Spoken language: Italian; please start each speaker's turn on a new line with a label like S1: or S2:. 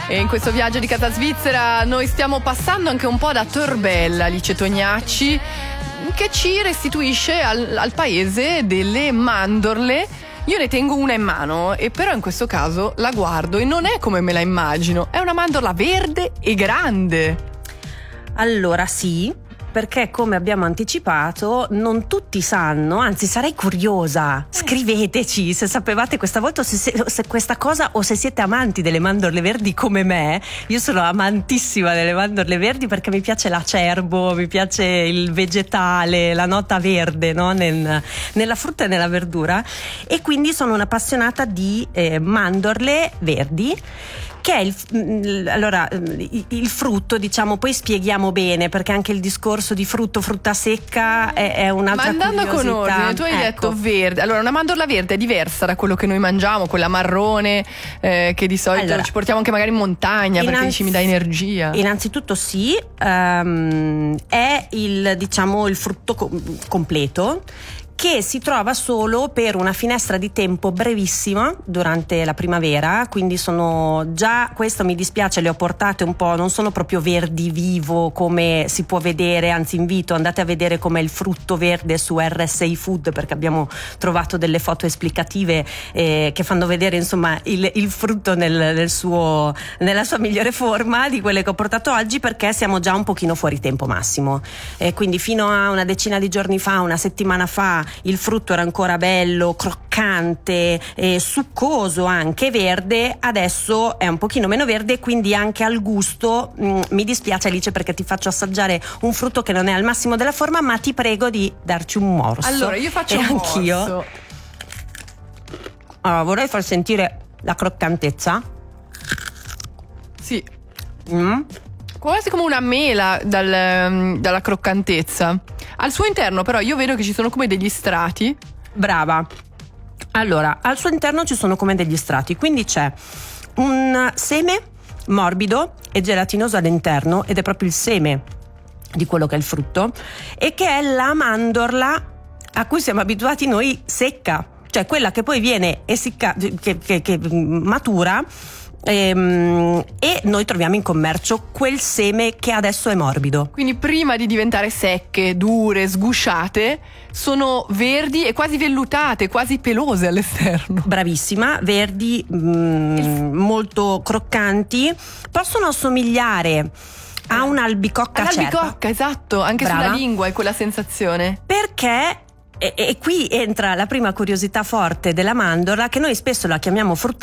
S1: E in questo viaggio di Casa Svizzera noi stiamo passando anche un po' da Torbella, Alice Tognacci, che ci restituisce al paese delle mandorle. Io ne tengo una in mano e però in questo caso la guardo e non è come me la immagino, è una mandorla verde e grande.
S2: Allora sì, perché come abbiamo anticipato non tutti sanno, anzi sarei curiosa, scriveteci se sapevate questa volta se questa cosa o se siete amanti delle mandorle verdi come me. Io sono amantissima delle mandorle verdi perché mi piace l'acerbo, mi piace il vegetale, la nota verde, no? Nella frutta e nella verdura, e quindi sono un'appassionata di mandorle verdi, che è il frutto, diciamo, poi spieghiamo bene, perché anche il discorso di frutta secca è un'altra curiosità.
S1: Ma andando con ordine, tu hai detto verde. Allora, una mandorla verde è diversa da quello che noi mangiamo, quella marrone che di solito ci portiamo anche magari in montagna, perché dici mi dà energia.
S2: Innanzitutto sì, è il frutto completo, che si trova solo per una finestra di tempo brevissima durante la primavera, quindi sono già, questo mi dispiace, le ho portate un po', non sono proprio verdi vivo come si può vedere, anzi invito, andate a vedere com'è il frutto verde su RSA Food, perché abbiamo trovato delle foto esplicative che fanno vedere insomma il frutto nella sua migliore forma di quelle che ho portato oggi, perché siamo già un pochino fuori tempo massimo, quindi fino a una decina di giorni fa, una settimana fa, il frutto era ancora bello, croccante, succoso, anche verde. Adesso è un pochino meno verde, quindi anche al gusto mi dispiace, Alice, perché ti faccio assaggiare un frutto che non è al massimo della forma, ma ti prego di darci un morso.
S1: Allora io faccio un
S2: anch'io
S1: morso.
S2: Allora, vorrei far sentire la croccantezza.
S1: Sì, quasi come una mela dalla croccantezza. Al suo interno però io vedo che ci sono come degli strati.
S2: Brava. Allora, al suo interno ci sono come degli strati, quindi c'è un seme morbido e gelatinoso all'interno, ed è proprio il seme di quello che è il frutto, e che è la mandorla a cui siamo abituati noi secca, cioè quella che poi viene essiccata, che matura, e noi troviamo in commercio quel seme che adesso è morbido.
S1: Quindi prima di diventare secche, dure, sgusciate, sono verdi e quasi vellutate, quasi pelose all'esterno.
S2: Bravissima, verdi, molto croccanti, possono assomigliare a un'albicocca acerba.
S1: L'albicocca, esatto, anche
S2: Brava.
S1: sulla lingua è quella sensazione.
S2: Perché E qui entra la prima curiosità forte della mandorla, che noi spesso la chiamiamo frutta